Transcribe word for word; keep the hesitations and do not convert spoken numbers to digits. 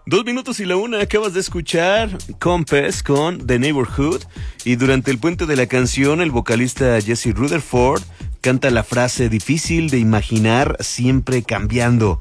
Dos minutos y la una, acabas de escuchar Compass con The Neighborhood, y durante el puente de la canción el vocalista Jesse Rutherford canta la frase difícil de imaginar, siempre cambiando.